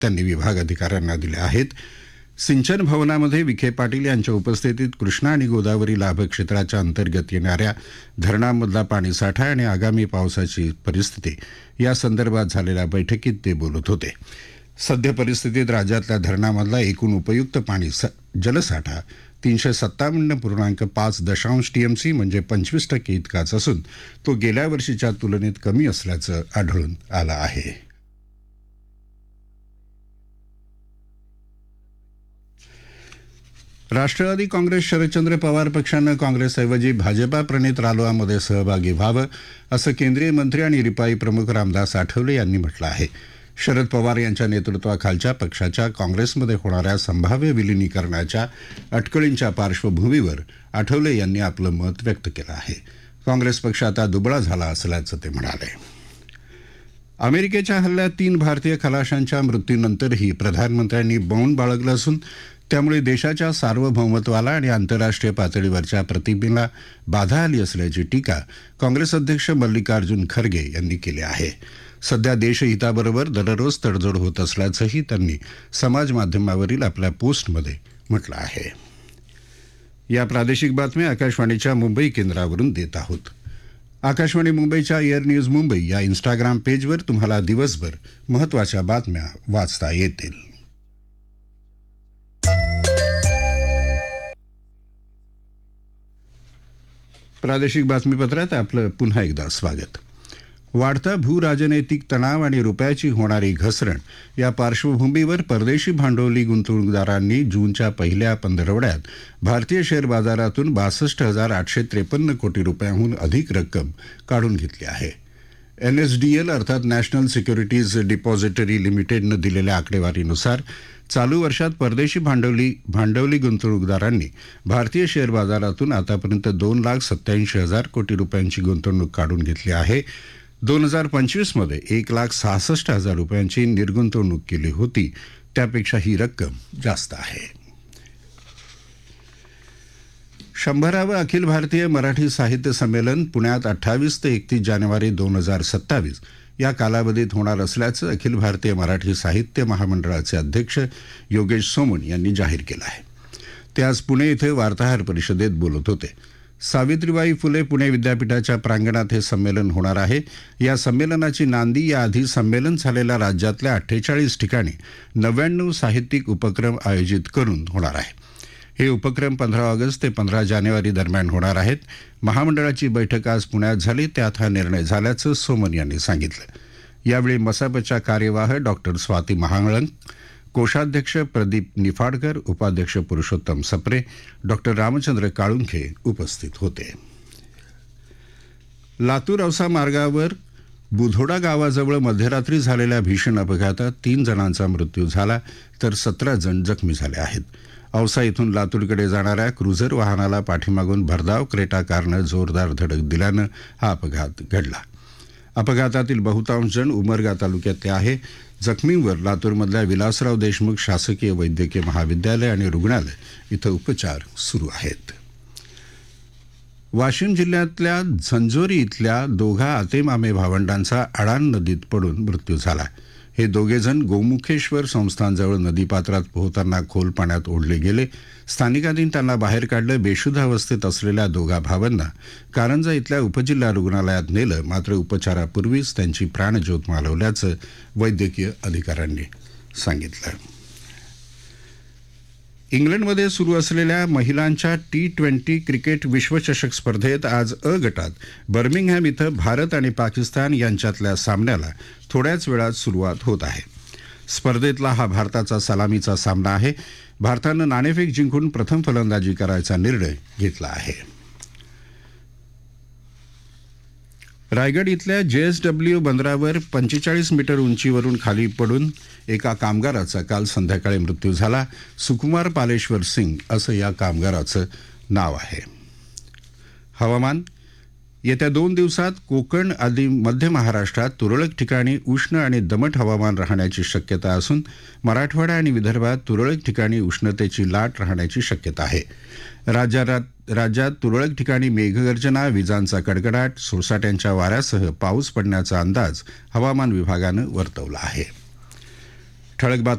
त्यांनी विभाग अधिकाऱ्यांना दिले आहेत. सिंचन भवनामध्ये विखे पाटील यांच्या उपस्थितीत कृष्णा आणि गोदावरी लाभक्षेत्राच्या अंतर्गत येणाऱ्या धरणांमधला पाणीसाठा आणि आगामी पावसाची परिस्थिती या संदर्भात झालेल्या बैठकीत ते बोलत होते. सद्य परिस्थितीत राज्यातल्या धरणामधला एकूण उपयुक्त पाणी जलसाठा 357.5 टीएमसी म्हणजे 25% इतकाच असून तो गेल्या वर्षीच्या तुलनेत कमी असल्याचं आढळून आलं आहे. राष्ट्रवादी काँग्रेस शरदचंद्र पवार पक्षानं काँग्रेसऐवजी भाजपा प्रणित रालोआमध्ये सहभागी व्हावं असं केंद्रीय मंत्री आणि रिपाई प्रमुख रामदास आठवले यांनी म्हटलं आहे. शरद पवार यांच्या नेतृत्वाखालच्या पक्षाच्या काँग्रेसमध्ये होणाऱ्या संभाव्य विलिनीकरणाच्या अटकळींच्या पार्श्वभूमीवर आठवले यांनी आपलं मत व्यक्त केलं आहे. काँग्रेस पक्ष आता दुबळा झाला असल्याचं ते म्हणाले. अमेरिकेच्या हल्ल्यात 3 भारतीय खलाशांच्या मृत्यूनंतरही प्रधानमंत्र्यांनी मौन बाळगलं असून त्यामुळे देशाच्या सार्वभौमत्वाला आणि आंतरराष्ट्रीय पातळीवरच्या प्रतिमेला बाधा आली असल्याची टीका काँग्रेस अध्यक्ष मल्लिकार्जुन खरगे यांनी केली आहे. सध्या देशहिताबरोबर दररोज तडजोड होत असल्याचंही त्यांनी समाजमाध्यमावरील आपल्या पोस्टमध्ये म्हटलं आहे. या प्रादेशिक बातम्या आकाशवाणीच्या मुंबई केंद्रावरून देत आहोत. आकाशवाणी मुंबईच्या एअर न्यूज मुंबई या इंस्टाग्राम पेजवर तुम्हाला दिवसभर महत्त्वाच्या बातम्या वाचता येतील. प्रादेशिक बातमीपत्रात आपलं पुन्हा एकदा स्वागत. वाढता भूराजनैतिक तणाव आणि रुपयाची होणारी घसरण या पार्श्वभूमीवर परदेशी भांडवली गुंतवणूकदारांनी जूनच्या पहिल्या पंधरवड्यात भारतीय शेअर बाजारातून 62,853 कोटी रुपयांहून अधिक रक्कम काढून घेतली आहे. NSDL अर्थात नॅशनल सिक्युरिटीज डिपॉझिटरी लिमिटेडनं दिलेल्या आकडेवारीनुसार चालू वर्षात परदेशी भांडवली गुंतवणूकदारांनी भारतीय शेअर बाजारातून आतापर्यंत 2,87,000 कोटी रुपयांची गुंतवणूक काढून घेतली आहे. 2025 मध्ये 1,66,000 रुपयांची निर्गुंतवणूक केली होती. त्यापेक्षा ही रक्कम जास्त आहे. 100वे अखिल भारतीय मराठी साहित्य संमेलन पुण्यात 28 ते 31 जानेवारी 2027 या कालावधीत होणार असल्याचं अखिल भारतीय मराठी साहित्य महामंडळाचे अध्यक्ष योगेश सोमण यांनी जाहीर केलं आहे. ते आज पुणे इथे वार्ताहर परिषदेत बोलत होते. सावित्रीबाई फुले पुणे विद्यापीठाच्या प्रांगणात हे संमेलन होणार आहे. या संमेलनाची नांदी याआधी संमेलन झालेल्या राज्यातल्या 48 ठिकाणी 99 साहित्यिक उपक्रम आयोजित करून होणार आहे. हे उपक्रम 15 ऑगस्ट ते 15 जानेवारी दरम्यान होणार आहेत. महामंडळाची बैठक आज पुण्यात झाली, त्यात हा निर्णय झाल्याचं सोमन यांनी सांगितलं. यावेळी मसापच्या कार्यवाह डॉक्टर स्वाती महाळंक, कोषाध्यक्ष प्रदीप निफाडकर, उपाध्यक्ष पुरुषोत्तम सप्रे, डॉक्टर रामचंद्र काळुंखे उपस्थित होते. लातूर औसा मार्गावर बुधोडा गावाजवळ मध्यरात्री झालेल्या भीषण अपघातात 3 जणांचा मृत्यू झाला तर 17 जण जखमी झाले आहेत. औसा इथून लातूरकडे जाणाऱ्या क्रुझर वाहनाला पाठीमागून भरधाव क्रेटा कारनं जोरदार धडक दिल्यानं हा अपघात घडला. अपघातातील बहुतांश जण उमरगा तालुक्यातले आहे. जखमींवर लातूरमधल्या विलासराव देशमुख शासकीय वैद्यकीय महाविद्यालय आणि रुग्णालय इथं उपचार सुरू आहेत. वाशिम जिल्ह्यातल्या झंझोरी इथल्या दोघा आतेमामे भावंडांचा अडाण नदीत पडून मृत्यू झाला. हे दोघेजण गोमुखेश्वर संस्थानजवळ नदीपात्रात पोहताना खोल पाण्यात ओढले गेले. स्थानिकांनी त्यांना बाहेर काढलं. बेशुद्ध अवस्थेत असलेल्या दोघा भावांना कारंजा इथल्या उपजिल्हा रुग्णालयात नेलं, मात्र उपचारापूर्वीच त्यांची प्राणज्योत मालवल्याचं वैद्यकीय अधिकाऱ्यांनी सांगितलं. इंग्लंडमध्ये सुरू असलेल्या महिलांच्या T20 क्रिकेट विश्वचषक स्पर्धेत आज अ गटात बर्मिंगहॅम इथं भारत आणि पाकिस्तान यांच्यातल्या सामन्याला थोड्याच वेळात सुरुवात होत आहे. स्पर्धेतला हा भारताचा सलामीचा सामना आहे. भारतानं नाणेफेक जिंकून प्रथम फलंदाजी करायचा निर्णय घेतला आहे. रायगड इथल्या JSW बंदरावर 45 मीटर उंचीवरून खाली पडून एका कामगाराचा काल संध्याकाळी मृत्यू झाला. सुकुमार पालेश्वर सिंग असं या कामगाराचं नाव आहे. हवामान. येत्या 2 दिवसात कोकण आदी मध्य महाराष्ट्रात तुरळक ठिकाणी उष्ण आणि दमट हवामान राहण्याची शक्यता असून मराठवाडा आणि विदर्भात तुरळक ठिकाणी उष्णतेची लाट राहण्याची शक्यता आहे. राज्यात तुरळक ठिकाणी मेघगर्जना, विजांचा कडकडाट, सोसाट्यांच्या वाऱ्यासह पाऊस पडण्याचा अंदाज हवामान विभागानं वर्तवला आहे. ठळक